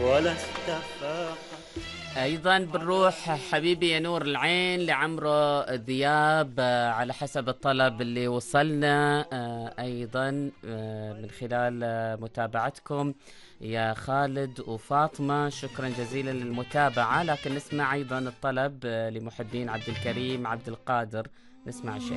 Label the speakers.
Speaker 1: ولا استفاق.
Speaker 2: ايضا بنروح حبيبي يا نور العين لعمرو ذياب على حسب الطلب اللي وصلنا ايضا من خلال متابعتكم يا خالد وفاطمة. شكرا جزيلا للمتابعة. لكن نسمع ايضا الطلب لمحبين عبد الكريم عبد القادر. نسمع شيء.